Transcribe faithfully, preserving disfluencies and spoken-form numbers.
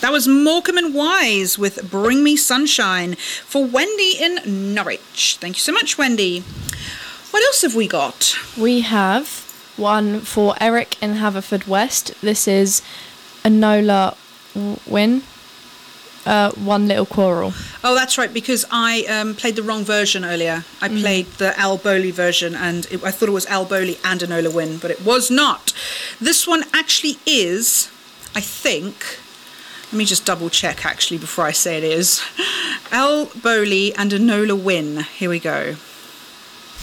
That was Morecambe and Wise with Bring Me Sunshine for Wendy in Norwich. Thank you so much, Wendy. What else have we got? We have one for Eric in Haverfordwest. This is Enola Win. Uh, One Little Quarrel. Oh, that's right, because I um, played the wrong version earlier. I mm. played the Al Bowley version, and it, I thought it was Al Bowley and Enola Win, but it was not. This one actually is, I think, let me just double check actually before I say it is, Al Bowley and Enola Win. Here we go.